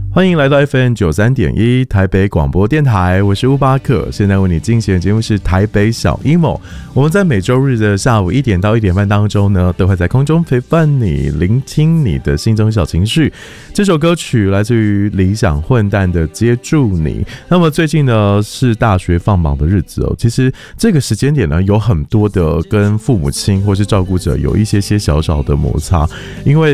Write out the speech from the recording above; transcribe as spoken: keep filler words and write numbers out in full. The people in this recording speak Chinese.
欢迎来到 F M 九三点一台北广播电台，我是乌巴克。现在为你进行的节目是台北小 emo。我们在每周日的下午一点到一点半当中呢，都会在空中陪伴你，聆听你的心中小情绪。这首歌曲来自于理想混蛋的《接住你》。那么最近呢是大学放榜的日子哦，其实这个时间点呢，有很多的跟父母亲或是照顾者有一些些小小的摩擦，因为